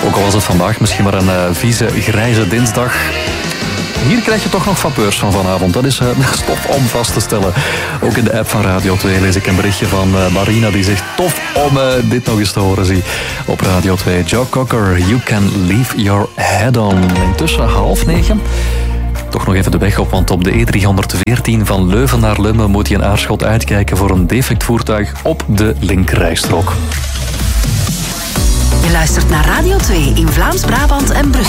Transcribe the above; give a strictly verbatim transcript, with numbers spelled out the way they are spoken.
Ook al was het vandaag misschien maar een uh, vieze, grijze dinsdag. Hier krijg je toch nog vapeurs van vanavond. Dat is uh, stof om vast te stellen. Ook in de app van Radio twee lees ik een berichtje van uh, Marina die zegt tof om uh, dit nog eens te horen. Zie. Op Radio twee. Joe Cocker, You Can Leave Your Head On. Intussen half negen. Toch nog even de weg op, want op de E driehonderdveertien van Leuven naar Lummen moet je in Aarschot uitkijken voor een defect voertuig op de linkerrijstrook. Je luistert naar Radio twee in Vlaams-Brabant en Brussel.